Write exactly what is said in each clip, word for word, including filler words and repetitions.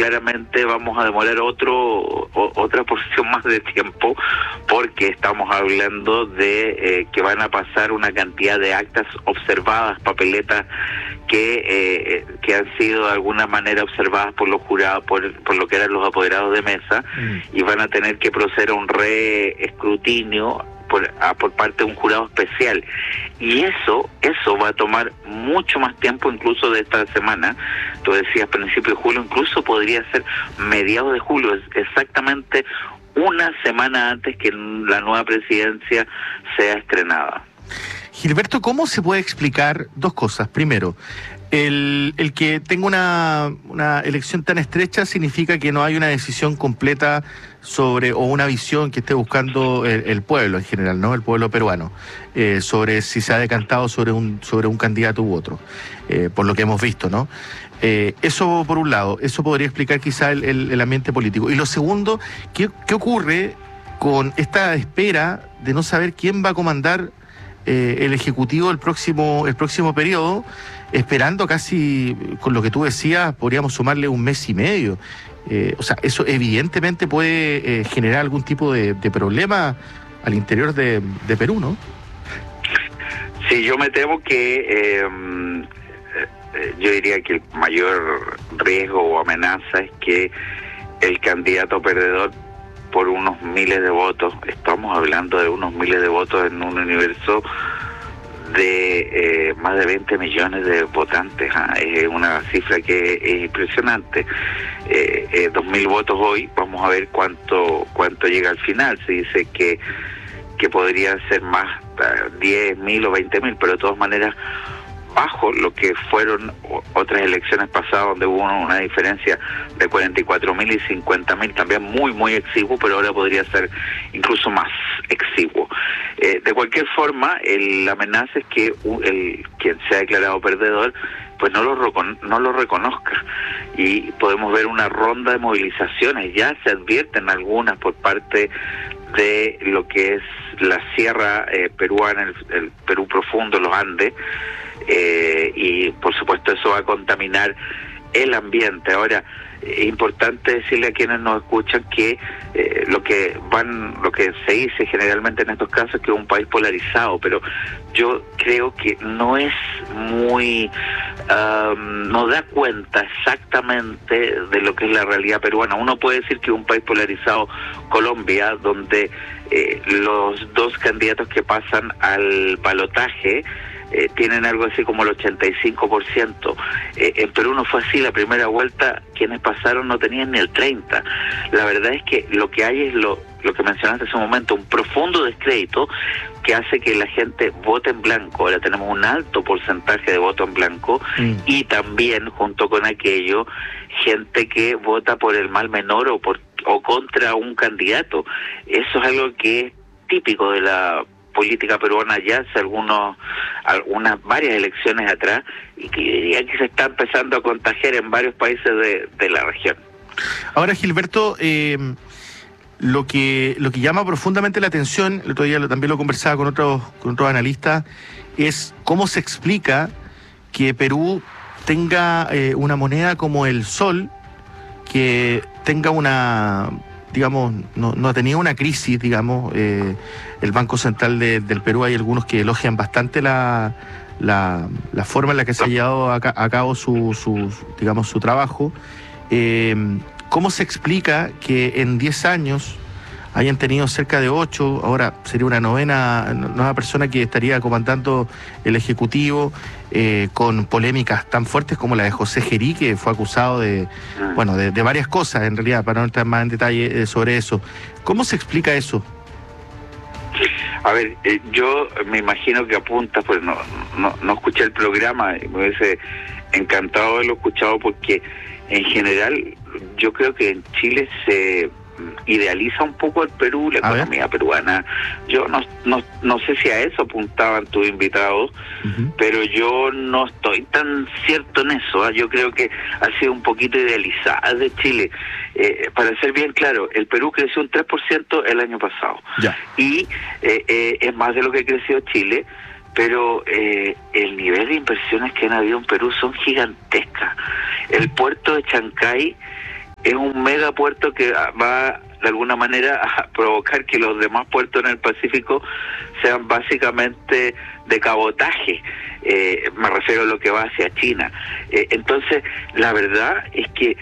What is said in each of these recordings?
claramente vamos a demorar otro o, otra porción más de tiempo, porque estamos hablando de eh, que van a pasar una cantidad de actas observadas, papeletas que eh, que han sido de alguna manera observadas por los jurados, por, por lo que eran los apoderados de mesa, mm. y van a tener que proceder a un reescrutinio por, a, por parte de un jurado especial, y eso eso va a tomar mucho más tiempo, incluso de esta semana. Tú decías principio de julio, incluso podría ser mediados de julio, exactamente una semana antes que la nueva presidencia sea estrenada. Gilberto, ¿cómo se puede explicar dos cosas? Primero, el, el que tenga una, una elección tan estrecha significa que no hay una decisión completa sobre, o una visión que esté buscando el, el pueblo en general, ¿no? El pueblo peruano, eh, sobre si se ha decantado sobre un, sobre un candidato u otro, eh, por lo que hemos visto, ¿no? Eh, eso por un lado, eso podría explicar quizá el, el, el ambiente político. Y lo segundo, ¿qué, qué ocurre con esta espera de no saber quién va a comandar Eh, el Ejecutivo el próximo el próximo periodo, esperando casi, con lo que tú decías, podríamos sumarle un mes y medio? Eh, o sea, eso evidentemente puede eh, generar algún tipo de, de problema al interior de, de Perú, ¿no? Sí, yo me temo que eh, eh, yo diría que el mayor riesgo o amenaza es que el candidato perdedor, por unos miles de votos, estamos hablando de unos miles de votos en un universo de eh, más de veinte millones de votantes, ¿eh? Es una cifra que es impresionante. Eh, eh, dos mil votos hoy, vamos a ver cuánto cuánto llega al final. Se dice que que podrían ser más, diez mil o veinte mil, pero de todas maneras bajo lo que fueron otras elecciones pasadas, donde hubo una diferencia de cuarenta y cuatro mil y cincuenta mil, también muy, muy exiguo, pero ahora podría ser incluso más exiguo. Eh, de cualquier forma, el, la amenaza es que el quien se ha declarado perdedor pues no lo, no lo reconozca, y podemos ver una ronda de movilizaciones. Ya se advierten algunas por parte de lo que es la sierra eh, peruana, el, el Perú profundo, los Andes, eh, y por supuesto eso va a contaminar el ambiente. Ahora, es importante decirle a quienes nos escuchan que eh, lo que van, lo que se dice generalmente en estos casos es que es un país polarizado, pero yo creo que no es muy, um, no da cuenta exactamente de lo que es la realidad peruana. Uno puede decir que es un país polarizado, Colombia, donde eh, los dos candidatos que pasan al balotaje Eh, tienen algo así como el ochenta y cinco por ciento. Eh, en Perú no fue así. La primera vuelta, quienes pasaron no tenían ni el treinta por ciento. La verdad es que lo que hay es lo, lo que mencionaste hace un momento, un profundo descrédito que hace que la gente vote en blanco. Ahora tenemos un alto porcentaje de voto en blanco, mm. y también, junto con aquello, gente que vota por el mal menor o, por, o contra un candidato. Eso es algo que es típico de la política peruana ya hace algunos, algunas varias elecciones atrás, y que diría que se está empezando a contagiar en varios países de, de la región. Ahora, Gilberto, eh, lo que lo que llama profundamente la atención, el otro día lo, también lo conversaba con otros con otros analistas, es cómo se explica que Perú tenga eh, una moneda como el sol, que tenga una, digamos, no, no ha tenido una crisis, digamos. Eh, el Banco Central de, del Perú, hay algunos que elogian bastante la, la, la forma en la que se ha llevado a, a cabo su, su, digamos, su trabajo. Eh, ¿Cómo se explica que en diez años hayan tenido cerca de ocho, ahora sería una novena, nueva persona que estaría comandando el Ejecutivo, eh, con polémicas tan fuertes como la de José Gerí, que fue acusado de, bueno, de, de varias cosas, en realidad, para no entrar más en detalle eh, sobre eso? ¿Cómo se explica eso? A ver, eh, yo me imagino que apunta, pues no, no, no escuché el programa, y me hubiese encantado haberlo escuchado, porque en general yo creo que en Chile se idealiza un poco el Perú, la economía peruana. Yo no, no no sé si a eso apuntaban tus invitados, uh-huh. pero yo no estoy tan cierto en eso, ¿eh? Yo creo que ha sido un poquito idealizada de Chile. Eh, para ser bien claro, el Perú creció un tres por ciento el año pasado, ya. y eh, eh, es más de lo que creció Chile, pero eh, el nivel de inversiones que han habido en Perú son gigantescas. El puerto de Chancay es un megapuerto que va de alguna manera a provocar que los demás puertos en el Pacífico sean básicamente de cabotaje. Eh, me refiero a lo que va hacia China. Eh, entonces, la verdad es que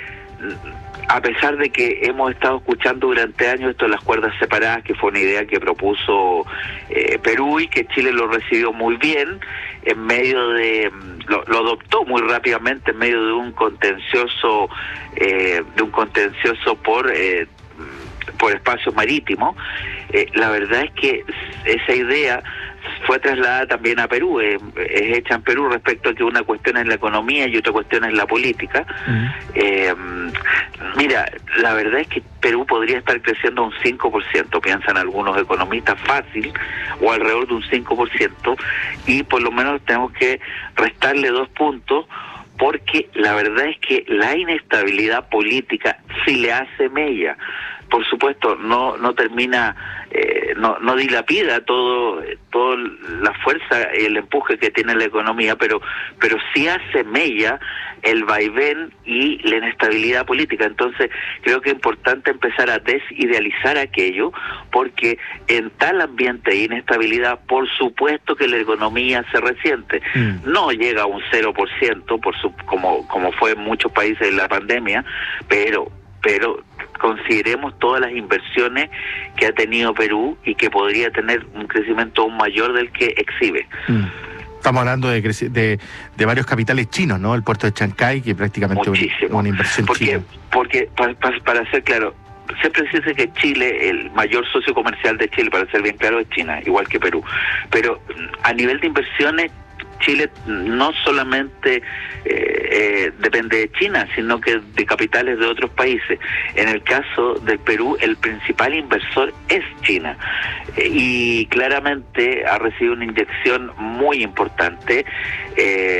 a pesar de que hemos estado escuchando durante años esto de las cuerdas separadas, que fue una idea que propuso eh, Perú y que Chile lo recibió muy bien, en medio de, lo, lo adoptó muy rápidamente en medio de un contencioso, eh, de un contencioso por eh, por espacio marítimo, eh, la verdad es que esa idea fue trasladada también a Perú, eh, es hecha en Perú respecto a que una cuestión es la economía y otra cuestión es la política. Uh-huh. eh, mira, la verdad es que Perú podría estar creciendo un cinco por ciento, piensan algunos economistas, fácil, o alrededor de un cinco por ciento, y por lo menos tenemos que restarle dos puntos, porque la verdad es que la inestabilidad política sí le hace mella. Por supuesto, no no termina, eh, no no dilapida todo, todo la fuerza y el empuje que tiene la economía, pero pero sí hace mella el vaivén y la inestabilidad política. Entonces, creo que es importante empezar a desidealizar aquello, porque en tal ambiente de inestabilidad, por supuesto que la economía se resiente. Mm. No llega a un cero por ciento, por su, como, como fue en muchos países en la pandemia, pero pero consideremos todas las inversiones que ha tenido Perú y que podría tener un crecimiento aún mayor del que exhibe. Mm. Estamos hablando de, de, de varios capitales chinos, ¿no? El puerto de Chancay, que prácticamente es una, una inversión porque, china. Porque, para, para, para ser claro, siempre se dice que Chile, el mayor socio comercial de Chile, para ser bien claro, es China, igual que Perú. Pero a nivel de inversiones, Chile no solamente eh, eh, depende de China, sino que de capitales de otros países. En el caso del Perú, el principal inversor es China, eh, y claramente ha recibido una inyección muy importante eh,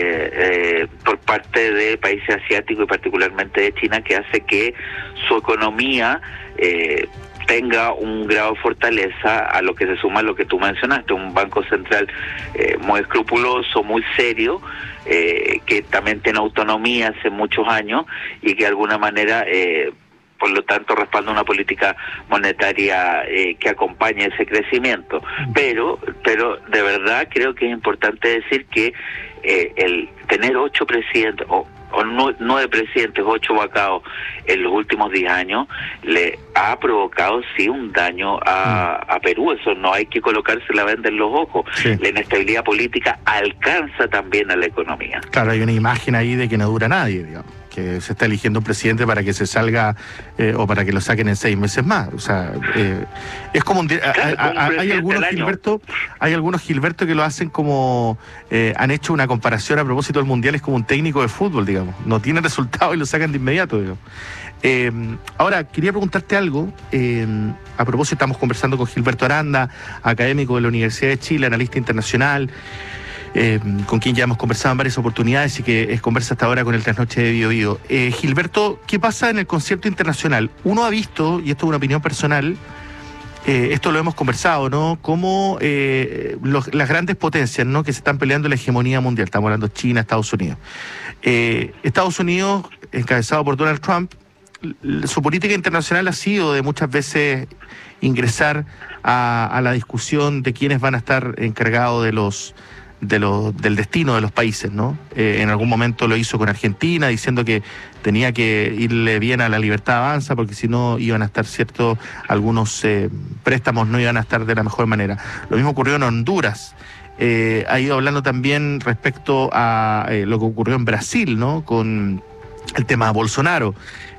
eh, por parte de países asiáticos y particularmente de China, que hace que su economía eh, tenga un grado de fortaleza, a lo que se suma lo que tú mencionaste, un banco central eh, muy escrupuloso, muy serio, eh, que también tiene autonomía hace muchos años y que de alguna manera, eh, por lo tanto, respalda una política monetaria eh, que acompañe ese crecimiento. Pero, pero de verdad creo que es importante decir que eh, el tener ocho presidentes, o o nueve presidentes, ocho vacados en los últimos diez años, le ha provocado sí un daño a, a Perú. Eso no hay que colocarse la venda en los ojos. Sí. La inestabilidad política alcanza también a la economía. Claro, hay una imagen ahí de que no dura nadie, digamos, que se está eligiendo un presidente para que se salga eh, o para que lo saquen en seis meses más. O sea, eh, es como un, claro, a, a, hay algunos Gilberto, hay algunos Gilberto que lo hacen como eh, han hecho una comparación a propósito del mundial, es como un técnico de fútbol, digamos, no tiene resultado y lo sacan de inmediato, digamos. Eh, ahora, quería preguntarte algo, eh, a propósito, estamos conversando con Gilberto Aranda, académico de la Universidad de Chile, analista internacional, Eh, con quien ya hemos conversado en varias oportunidades y que es conversa hasta ahora con el Trasnoche de Bio Bio. Eh, Gilberto, ¿qué pasa en el concierto internacional? Uno ha visto, y esto es una opinión personal, eh, esto lo hemos conversado, ¿no? Cómo eh, los, las grandes potencias, ¿no?, que se están peleando la hegemonía mundial, estamos hablando de China, Estados Unidos. Eh, Estados Unidos, encabezado por Donald Trump, su política internacional ha sido de muchas veces ingresar a, a la discusión de quiénes van a estar encargados de los De lo, del destino de los países, ¿no? Eh, en algún momento lo hizo con Argentina, diciendo que tenía que irle bien a la Libertad Avanza, porque si no iban a estar ciertos, algunos eh, préstamos no iban a estar de la mejor manera. Lo mismo ocurrió en Honduras. Eh, ha ido hablando también respecto a eh, lo que ocurrió en Brasil, ¿no?, con el tema de Bolsonaro.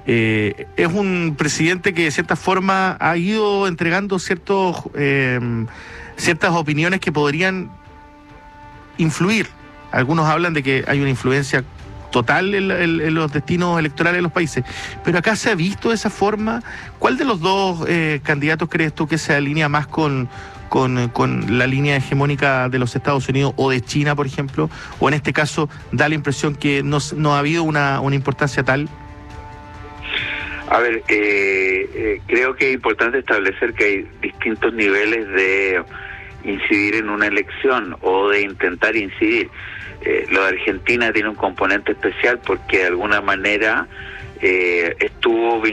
Eh, es un presidente que de cierta forma ha ido entregando ciertos eh, ciertas opiniones que podrían influir. Algunos hablan de que hay una influencia total en, en, en los destinos electorales de los países, pero acá se ha visto de esa forma. ¿Cuál de los dos eh, candidatos crees tú que se alinea más con, con, con la línea hegemónica de los Estados Unidos o de China, por ejemplo? O en este caso da la impresión que no, no ha habido una, una importancia tal. A ver, eh, eh, creo que es importante establecer que hay distintos niveles de incidir en una elección o de intentar incidir. Eh, lo de Argentina tiene un componente especial porque de alguna manera eh, estuvo